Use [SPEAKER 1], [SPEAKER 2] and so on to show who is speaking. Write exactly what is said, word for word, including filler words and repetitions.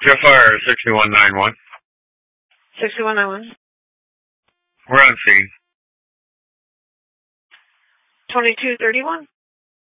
[SPEAKER 1] Jet Fire sixty-one ninety-one.
[SPEAKER 2] sixty-one ninety-one.
[SPEAKER 1] We're on scene.
[SPEAKER 2] twenty-two thirty-one.